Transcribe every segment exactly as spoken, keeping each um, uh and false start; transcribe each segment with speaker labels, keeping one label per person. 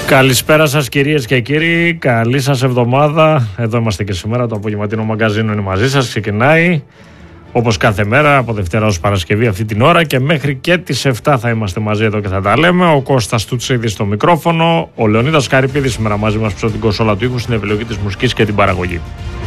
Speaker 1: Καλησπέρα σας κυρίες και κύριοι, καλή σας εβδομάδα. Εδώ είμαστε και σήμερα, το απογευματινό μαγκαζίνο είναι μαζί σας. Ξεκινάει όπως κάθε μέρα από Δευτέρα ως Παρασκευή αυτή την ώρα και μέχρι και τις επτά θα είμαστε μαζί εδώ και θα τα λέμε. Ο Κώστας Τουτσίδης στο μικρόφωνο, ο Λεωνίδας Καρυπίδης σήμερα μαζί μας στο την κονσόλα του ήχου, στην επιλογή της μουσικής και την παραγωγή.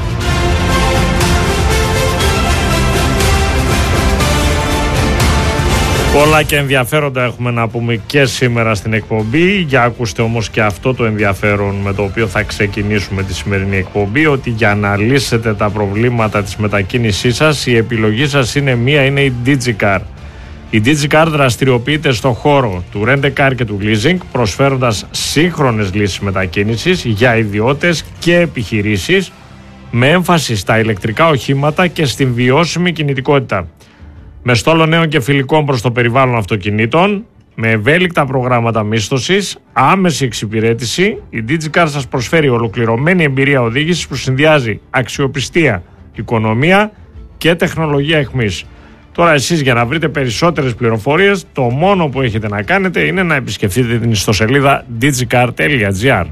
Speaker 1: Πολλά και ενδιαφέροντα έχουμε να πούμε και σήμερα στην εκπομπή. Για ακούστε όμως και αυτό το ενδιαφέρον με το οποίο θα ξεκινήσουμε τη σημερινή εκπομπή, ότι για να λύσετε τα προβλήματα της μετακίνησής σας η επιλογή σας είναι μία, είναι η DigiCar. Η DigiCar δραστηριοποιείται στο χώρο του Rent-A-Car και του Leasing, προσφέροντας σύγχρονες λύσεις μετακίνησης για ιδιώτες και επιχειρήσεις με έμφαση στα ηλεκτρικά οχήματα και στην βιώσιμη κινητικότητα. Με στόλο νέων και φιλικών προς το περιβάλλον αυτοκινήτων, με ευέλικτα προγράμματα μίσθωσης, άμεση εξυπηρέτηση, η DigiCar σας προσφέρει ολοκληρωμένη εμπειρία οδήγησης που συνδυάζει αξιοπιστία, οικονομία και τεχνολογία εχμής. Τώρα εσείς για να βρείτε περισσότερες πληροφορίες, το μόνο που έχετε να κάνετε είναι να επισκεφτείτε την ιστοσελίδα digicar τελεία gr.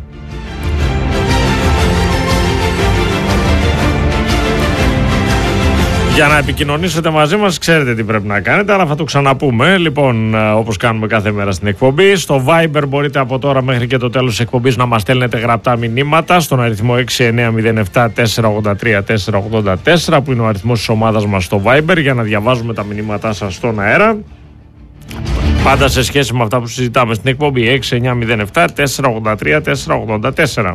Speaker 1: Για να επικοινωνήσετε μαζί μας ξέρετε τι πρέπει να κάνετε, αλλά θα το ξαναπούμε. Λοιπόν, όπως κάνουμε κάθε μέρα στην εκπομπή, στο Viber μπορείτε από τώρα μέχρι και το τέλος της εκπομπής να μας στέλνετε γραπτά μηνύματα στον αριθμό έξι εννιά μηδέν επτά τέσσερα ογδόντα τρία τέσσερα ογδόντα τέσσερα, που είναι ο αριθμός της ομάδας μας στο Viber, για να διαβάζουμε τα μηνύματά σας στον αέρα. Πάντα σε σχέση με αυτά που συζητάμε στην εκπομπή, έξι εννιά μηδέν επτά τέσσερα ογδόντα τρία τέσσερα ογδόντα τέσσερα.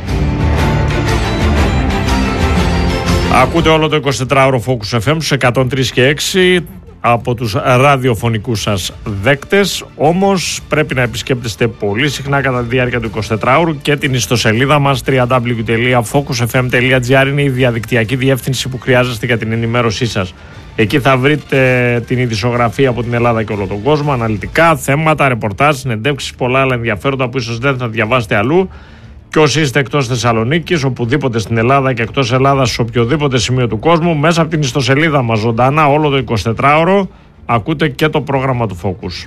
Speaker 1: Ακούτε όλο το εικοσιτετράωρο Focus εφ εμ στους εκατόν τρία και έξι από τους ραδιοφωνικούς σας δέκτες, όμως πρέπει να επισκέπτεστε πολύ συχνά κατά τη διάρκεια του εικοσιτετράωρου και την ιστοσελίδα μας double-u double-u double-u τελεία focus f m τελεία g r. Είναι η διαδικτυακή διεύθυνση που χρειάζεστε για την ενημέρωσή σας. Εκεί θα βρείτε την ειδησιογραφία από την Ελλάδα και όλο τον κόσμο, αναλυτικά, θέματα, ρεπορτάζ, συνεντεύξεις, πολλά άλλα ενδιαφέροντα που ίσως δεν θα διαβάσετε αλλού. Και όσοι είστε εκτός Θεσσαλονίκης, οπουδήποτε στην Ελλάδα και εκτός Ελλάδας, σε οποιοδήποτε σημείο του κόσμου, μέσα από την ιστοσελίδα μας ζωντανά όλο το εικοσιτετράωρο ακούτε και το πρόγραμμα του Focus.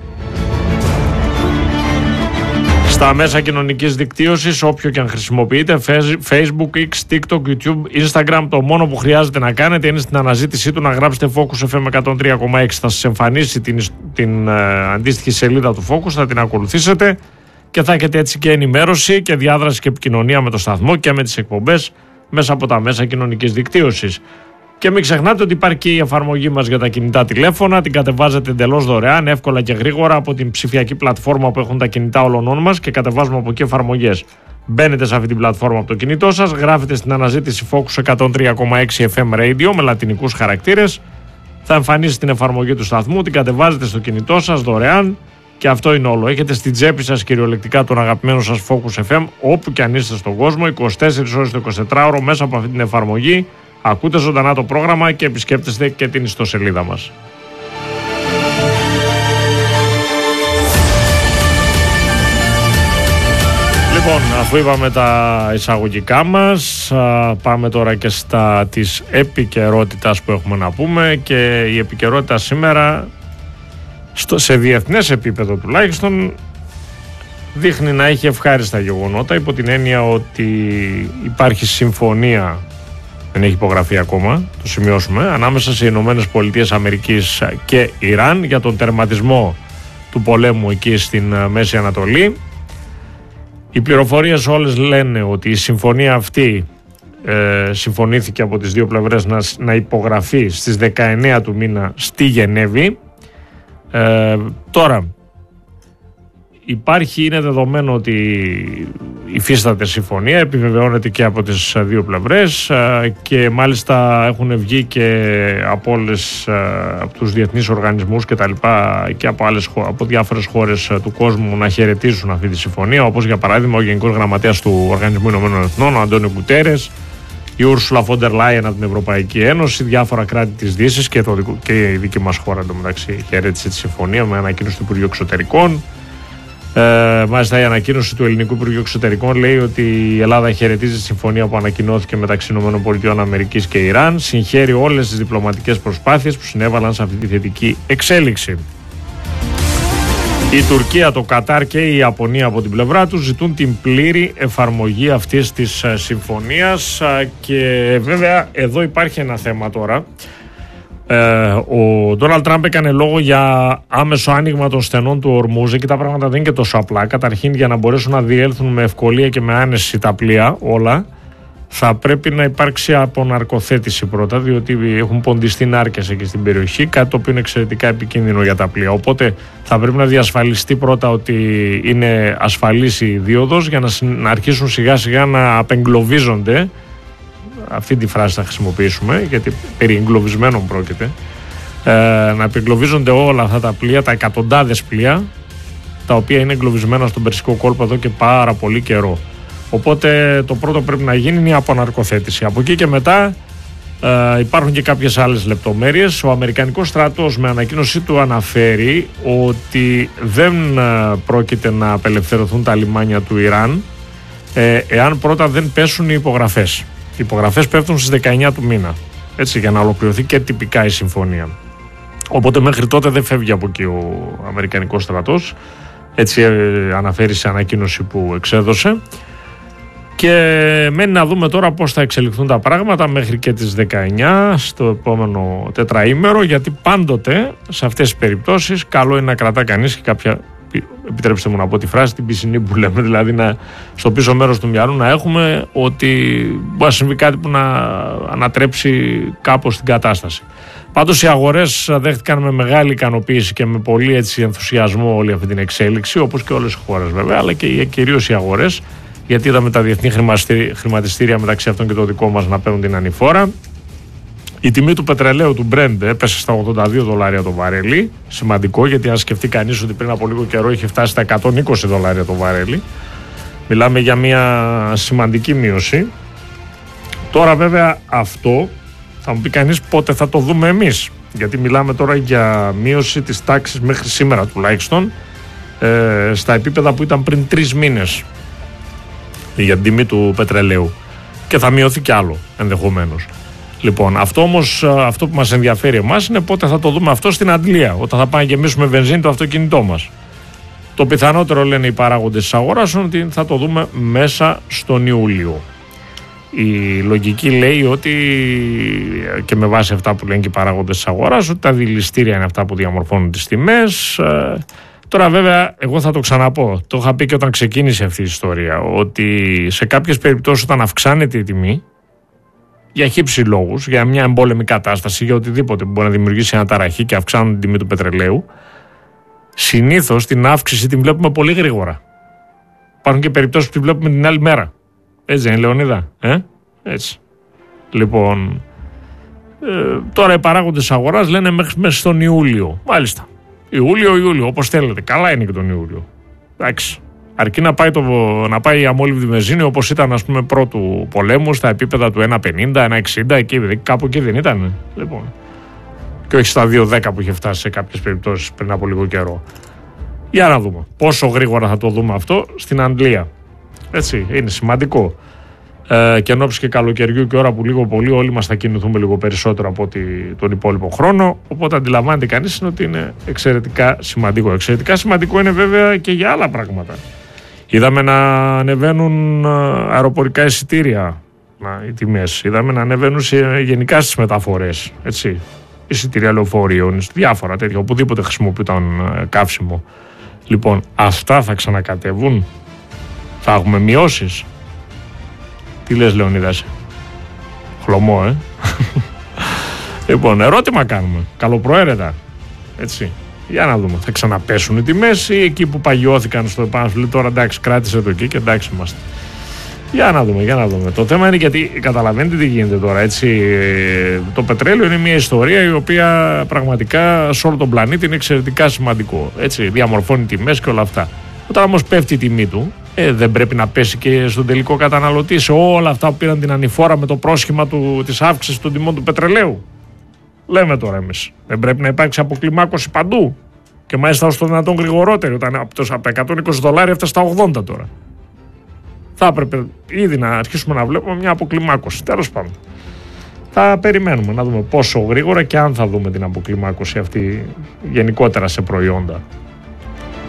Speaker 1: Στα μέσα κοινωνικής δικτύωσης, όποιο και αν χρησιμοποιείτε, Facebook, X, TikTok, YouTube, Instagram, το μόνο που χρειάζεται να κάνετε είναι στην αναζήτησή του να γράψετε Focus εφ εμ εκατόν τρία κόμμα έξι. Θα σας εμφανίσει την, την uh, αντίστοιχη σελίδα του Focus, θα την ακολουθήσετε και θα έχετε έτσι και ενημέρωση και διάδραση και επικοινωνία με το σταθμό και με τις εκπομπές μέσα από τα μέσα κοινωνικής δικτύωσης. Και μην ξεχνάτε ότι υπάρχει και η εφαρμογή μας για τα κινητά τηλέφωνα, την κατεβάζετε εντελώς δωρεάν, εύκολα και γρήγορα από την ψηφιακή πλατφόρμα που έχουν τα κινητά όλων μας και κατεβάζουμε από εκεί εφαρμογές. Μπαίνετε σε αυτή την πλατφόρμα από το κινητό σας, γράφετε στην αναζήτηση Focus εκατόν τρία κόμμα έξι εφ εμ Radio με λατινικούς χαρακτήρες, θα εμφανίσει την εφαρμογή του σταθμού, την κατεβάζετε στο κινητό σας δωρεάν. Και αυτό είναι όλο. Έχετε στην τσέπη σας κυριολεκτικά τον αγαπημένο σας Focus εφ εμ, όπου και αν είστε στον κόσμο, είκοσι τέσσερις ώρες το εικοσιτετράωρο μέσα από αυτή την εφαρμογή. Ακούτε ζωντανά το πρόγραμμα και επισκέπτεστε και την ιστοσελίδα μας. Λοιπόν, αφού είπαμε τα εισαγωγικά μας, πάμε τώρα και στα της επικαιρότητας που έχουμε να πούμε. Και η επικαιρότητα σήμερα, Στο, σε διεθνές επίπεδο τουλάχιστον, δείχνει να έχει ευχάριστα γεγονότα, υπό την έννοια ότι υπάρχει συμφωνία, δεν έχει υπογραφεί ακόμα, το σημειώσουμε, ανάμεσα σε Ηνωμένες Πολιτείες Αμερικής και Ιράν για τον τερματισμό του πολέμου εκεί στην Μέση Ανατολή. Οι πληροφορίες όλες λένε ότι η συμφωνία αυτή ε, συμφωνήθηκε από τις δύο πλευρές να, να υπογραφεί στις δεκαεννέα του μήνα στη Γενέβη. Ε, τώρα υπάρχει, είναι δεδομένο ότι υφίσταται συμφωνία, επιβεβαιώνεται και από τις δύο πλευρές ε, και μάλιστα έχουν βγει και από όλες, ε, από τους διεθνείς οργανισμούς και τα λοιπά και από, άλλες, από διάφορες χώρες του κόσμου να χαιρετήσουν αυτή τη συμφωνία, όπως για παράδειγμα ο Γενικός Γραμματέας του Οργανισμού Ηνωμένων Εθνών, ο Αντώνιο Γκουτέρες, η Ούρσουλα Φον ντερ Λάιεν από την Ευρωπαϊκή Ένωση, διάφορα κράτη της Δύσης και, το, και η δική μας χώρα εντωμεταξύ χαιρέτησε τη συμφωνία με ανακοίνωση του Υπουργείου Εξωτερικών. Ε, μάλιστα η ανακοίνωση του Ελληνικού Υπουργείου Εξωτερικών λέει ότι η Ελλάδα χαιρετίζει τη συμφωνία που ανακοινώθηκε μεταξύ ΗΠΑ και Ιράν, συγχαίρει όλες τις διπλωματικές προσπάθειες που συνέβαλαν σε αυτή τη θετική εξέλιξη. Η Τουρκία, το Κατάρ και η Ιαπωνία από την πλευρά τους ζητούν την πλήρη εφαρμογή αυτής της συμφωνίας και βέβαια εδώ υπάρχει ένα θέμα τώρα. Ε, ο Ντόναλντ Τραμπ έκανε λόγο για άμεσο άνοιγμα των στενών του Ορμούζ. Εκεί τα πράγματα δεν είναι και τόσο απλά. Καταρχήν, για να μπορέσουν να διέλθουν με ευκολία και με άνεση τα πλοία όλα, θα πρέπει να υπάρξει αποναρκοθέτηση πρώτα, διότι έχουν ποντιστεί νάρκες εκεί στην περιοχή, κάτι το οποίο είναι εξαιρετικά επικίνδυνο για τα πλοία. Οπότε θα πρέπει να διασφαλιστεί πρώτα ότι είναι ασφαλής η δίωδος για να, να αρχίσουν σιγά σιγά να απεγκλωβίζονται. Αυτή τη φράση θα χρησιμοποιήσουμε, γιατί περί εγκλωβισμένων πρόκειται. Ε, να απεγκλωβίζονται όλα αυτά τα πλοία, τα εκατοντάδες πλοία, τα οποία είναι εγκλωβισμένα στον Περσικό κόλπο εδώ και πάρα πολύ καιρό. Οπότε το πρώτο πρέπει να γίνει είναι η αποναρκοθέτηση. Από εκεί και μετά ε, υπάρχουν και κάποιες άλλες λεπτομέρειες. Ο Αμερικανικός στρατός με ανακοίνωσή του αναφέρει ότι δεν ε, πρόκειται να απελευθερωθούν τα λιμάνια του Ιράν ε, εάν πρώτα δεν πέσουν οι υπογραφές. Οι υπογραφές πέφτουν στις δεκαεννιά του μήνα, έτσι, για να ολοκληρωθεί και τυπικά η συμφωνία. Οπότε μέχρι τότε δεν φεύγει από εκεί ο Αμερικανικός στρατός. Έτσι ε, αναφέρει σε ανακοίνωση που εξέδωσε. Και μένει να δούμε τώρα πώς θα εξελιχθούν τα πράγματα μέχρι και τις δεκαεννιά στο επόμενο τετραήμερο, γιατί πάντοτε σε αυτές τις περιπτώσεις καλό είναι να κρατά κανείς και κάποια, επιτρέψτε μου να πω τη φράση, την πισινή που λέμε, δηλαδή να, στο πίσω μέρος του μυαλού να έχουμε ότι μπορεί να συμβεί κάτι που να ανατρέψει κάπως την κατάσταση. Πάντως οι αγορές δέχτηκαν με μεγάλη ικανοποίηση και με πολύ έτσι ενθουσιασμό όλη αυτή την εξέλιξη, όπως και όλες οι χώρες βέβαια, αλλά και κυρίως οι αγορές, γιατί είδαμε τα διεθνή χρηματιστήρια μεταξύ αυτών και το δικό μας να παίρνουν την ανηφόρα. Η τιμή του πετρελαίου του Brent έπεσε στα ογδόντα δύο δολάρια το βαρέλι. Σημαντικό, γιατί αν σκεφτεί κανείς ότι πριν από λίγο καιρό είχε φτάσει στα εκατόν είκοσι δολάρια το βαρέλι. Μιλάμε για μια σημαντική μείωση. Τώρα βέβαια αυτό θα μου πει κανείς πότε θα το δούμε εμείς. Γιατί μιλάμε τώρα για μείωση της τάξης μέχρι σήμερα τουλάχιστον ε, στα επίπεδα που ήταν πριν τρεις μήνες για την τιμή του πετρελαίου. Και θα μειωθεί κι άλλο ενδεχομένως. Λοιπόν, αυτό όμως, αυτό που μας ενδιαφέρει εμάς είναι πότε θα το δούμε αυτό στην Αντλία, όταν θα πάμε να γεμίσουμε βενζίνη το αυτοκίνητό μας. Το πιθανότερο, λένε οι παράγοντες της αγοράς, είναι ότι θα το δούμε μέσα στον Ιούλιο. Η λογική λέει ότι, και με βάση αυτά που λένε και οι παράγοντες της αγοράς, ότι τα δηληστήρια είναι αυτά που διαμορφώνουν τις τιμές. Τώρα βέβαια εγώ θα το ξαναπώ, το είχα πει και όταν ξεκίνησε αυτή η ιστορία, ότι σε κάποιες περιπτώσεις όταν αυξάνεται η τιμή, για χύψη λόγους, για μια εμπόλεμη κατάσταση, για οτιδήποτε που μπορεί να δημιουργήσει αναταραχή και αυξάνουν την τιμή του πετρελαίου, συνήθως την αύξηση την βλέπουμε πολύ γρήγορα. Υπάρχουν και περιπτώσεις που την βλέπουμε την άλλη μέρα. Έτσι είναι, Λεωνίδα, ε? Έτσι. Λοιπόν, ε, τώρα οι παράγοντες αγοράς λένε μέχρι μέσα στον Ιούλιο. Μάλιστα. Ιούλιο, Ιούλιο, όπως θέλετε. Καλά είναι και τον Ιούλιο. Εντάξει. Αρκεί να πάει, το, να πάει η αμόλυβδη βενζίνη όπως ήταν, ας πούμε, πρώτου πολέμου, στα επίπεδα του ένα πενήντα, ένα εξήντα, εκεί, κάπου εκεί δεν ήταν. Λοιπόν. Και όχι στα δύο δέκα που είχε φτάσει σε κάποιες περιπτώσεις πριν από λίγο καιρό. Για να δούμε πόσο γρήγορα θα το δούμε αυτό στην Αγγλία. Έτσι, είναι σημαντικό. Ε, και ενόψει και καλοκαιριού και ώρα που λίγο πολύ όλοι μας θα κινηθούμε λίγο περισσότερο από ότι τον υπόλοιπο χρόνο. Οπότε αντιλαμβάνεται κανείς είναι ότι είναι εξαιρετικά σημαντικό. Εξαιρετικά σημαντικό είναι βέβαια και για άλλα πράγματα. Είδαμε να ανεβαίνουν αεροπορικά εισιτήρια οι τιμές. Είδαμε να ανεβαίνουν σε, γενικά στις μεταφορές. Έτσι. Εισιτήρια λεωφορείων, διάφορα τέτοια, οπουδήποτε χρησιμοποιούνταν καύσιμο. Λοιπόν, αυτά θα ξανακατεβούν. Θα έχουμε μειώσεις. Τι λες, Λεωνίδα, εσύ? Χλωμό, ε. Λοιπόν, ερώτημα κάνουμε. Καλοπροαίρετα. Έτσι. Για να δούμε. Θα ξαναπέσουν οι τιμές ή εκεί που παγιώθηκαν στο επάνω σου λέει τώρα εντάξει, κράτησε το εκεί και εντάξει είμαστε. Για να δούμε, για να δούμε. Το θέμα είναι γιατί καταλαβαίνετε τι γίνεται τώρα. Έτσι. Το πετρέλαιο είναι μια ιστορία η οποία πραγματικά σε όλο τον πλανήτη είναι εξαιρετικά σημαντικό. Έτσι. Διαμορφώνει τιμές και όλα αυτά. Όταν όμως πέφτει η τιμή του, ε, δεν πρέπει να πέσει και στον τελικό καταναλωτή σε όλα αυτά που πήραν την ανηφόρα με το πρόσχημα του, της αύξησης των τιμών του πετρελαίου. Λέμε τώρα εμείς. Δεν πρέπει να υπάρξει αποκλιμάκωση παντού. Και μάλιστα ως το δυνατόν γρηγορότερη, όταν από τα εκατόν είκοσι δολάρια έφτασε στα ογδόντα τώρα. Θα έπρεπε ήδη να αρχίσουμε να βλέπουμε μια αποκλιμάκωση. Τέλος πάντων. Θα περιμένουμε να δούμε πόσο γρήγορα και αν θα δούμε την αποκλιμάκωση αυτή γενικότερα σε προϊόντα.